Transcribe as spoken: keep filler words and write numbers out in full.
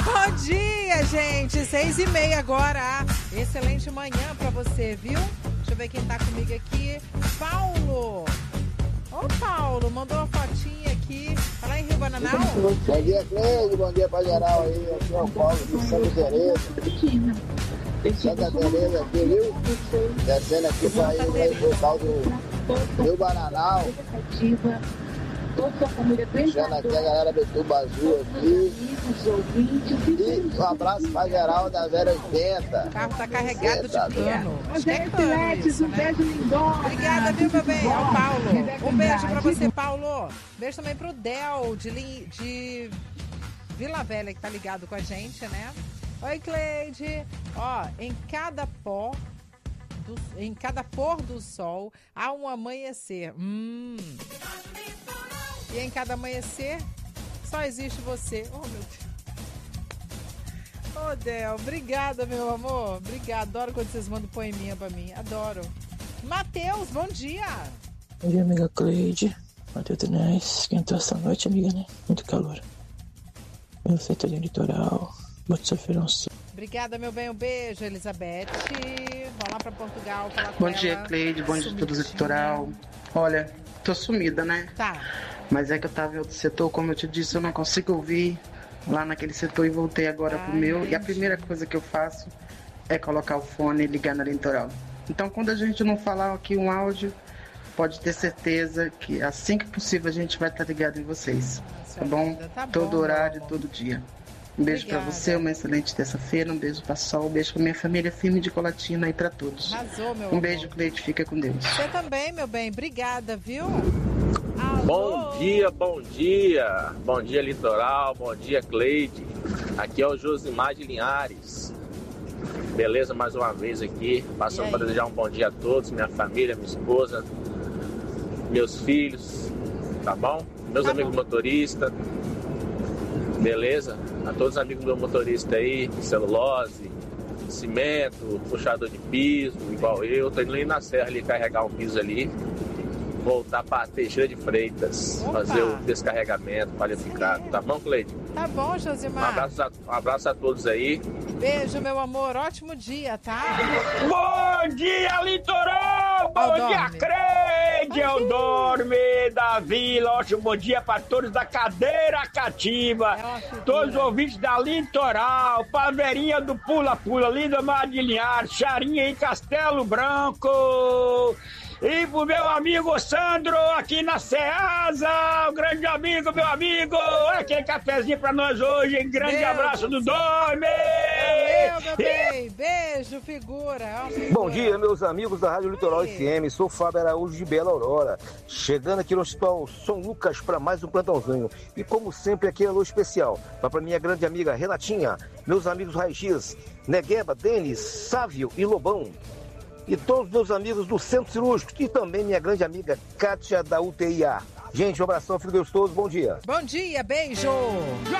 Bom dia, gente. Seis e meia agora. Excelente manhã pra você, viu? Deixa eu ver quem tá comigo aqui. Paulo. Ô, Paulo, mandou uma fotinha aqui. Tá lá em Rio Bananal? Bom dia, Cleide. Bom dia pra geral aí. Aqui é o Paulo de Santa Teresa. Santa Teresa aqui, viu? Descendo aqui pra ir pro tal do Rio Bananal. Deixando aqui a galera do Tubo Azul aqui. E um abraço pra geral da zero oitenta. O carro tá carregado de cano. Acho que é cano isso, né? Obrigada, viu, meu bem? É o Paulo. Um beijo pra você, Paulo. Beijo também pro Del, de, Lin... de Vila Velha, que tá ligado com a gente, né? Oi, Cleide. Ó, em cada pó, do... em cada pôr do sol, há um amanhecer. Hum... E em cada amanhecer, só existe você. Oh, meu Deus. Ô, Del, obrigada, meu amor. Obrigada. Adoro quando vocês mandam poeminha pra mim. Adoro. Matheus, bom dia. Bom dia, amiga Cleide. Matheus Denés. Esquentou essa noite, amiga, né? Muito calor. Meu setor de litoral. Bote sofreram sim. Obrigada, meu bem. Um beijo, Elizabeth. Vamos lá pra Portugal. Falar com Bom ela. dia, Cleide. Bom dia, todos do litoral. Olha, tô sumida, né? Tá. Mas é que eu tava em outro setor, como eu te disse, eu não consigo ouvir lá naquele setor e voltei agora Ai, pro meu. gente. E a primeira coisa que eu faço é colocar o fone e ligar na litoral. Então, quando a gente não falar aqui um áudio, pode ter certeza que assim que possível a gente vai estar ligado em vocês. Tá bom? Tá bom, Todo horário, meu amor. todo dia. Um beijo Obrigada. pra você, uma excelente terça-feira, um beijo pra Sol, um beijo pra minha família firme de Colatina e pra todos. Arrasou, meu Um amor. beijo, Cleide, fica com Deus. Você também, meu bem. Obrigada, viu? Alô? Bom dia, bom dia. Bom dia, Litoral. Bom dia, Cleide. Aqui é o Josimar de Linhares. Beleza, mais uma vez aqui. Passando para desejar um bom dia a todos, minha família, minha esposa, meus filhos, tá bom? Meus Tá amigos bom. motoristas. Beleza? A todos os amigos do motorista aí, celulose, cimento, puxador de piso, igual eu. Tô indo ali na serra ali carregar um piso ali. Voltar para Teixeira de Freitas, Opa. fazer o descarregamento qualificado. Tá bom, Cleide? Tá bom, Um Josimar. abraço, a, um abraço a todos aí. Beijo, meu amor. Ótimo dia, tá? Bom dia, litoral! Bom Ó, dia, dorme. Crede! Eu dorme da vila. Ótimo bom dia para todos da cadeira cativa. É uma figura. Todos os ouvintes da litoral. Paveirinha do Pula-Pula, Linda Mar de Linhares, Charinha em Castelo Branco. E pro meu amigo Sandro aqui na Ceasa, o grande amigo, meu amigo, aquele cafezinho pra nós hoje, hein? Grande Meu abraço do Deus. Dorme! Valeu, meu bem. Beijo, figura. É uma figura. Bom dia, meus amigos da Rádio Litoral Oi. F M. Sou Fábio Araújo de Bela Aurora. Chegando aqui no Hospital São Lucas para mais um plantãozinho. E como sempre, aqui é alô especial. Vai para minha grande amiga Renatinha, meus amigos Raio-X, Negueba, Denis, Sávio e Lobão. E todos os meus amigos do Centro Cirúrgico. E também minha grande amiga Kátia da U T I A. Gente, um abração, filho de Deus todos. Bom dia. Bom dia, beijo.